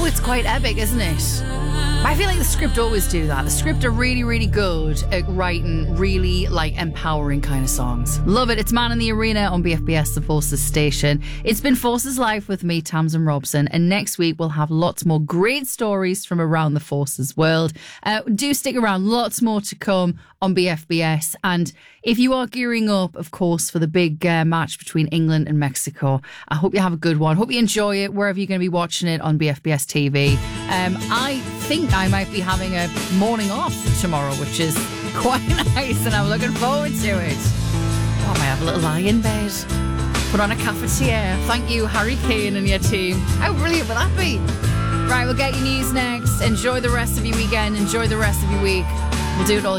it's quite epic, isn't it? I feel like the script always do that. The script are really, really good at writing really empowering kind of songs. Love it. It's Man in the Arena on BFBS, the Forces station. It's been Forces Live with me, Tamsin Robson, and next week we'll have lots more great stories from around the Forces world. Do stick around. Lots more to come on BFBS. And if you are gearing up, of course, for the big match between England and Mexico, I hope you have a good one. Hope you enjoy it wherever you're going to be watching it on BFBS TV. I think I might be having a morning off tomorrow, which is quite nice, and I'm looking forward to it. Oh, I might have a little lie in bed, put on a cafetiere. Thank you, Harry Kane and your team. How brilliant would that be? Right, we'll get your news next. Enjoy the rest of your weekend. Enjoy the rest of your week. We'll do it all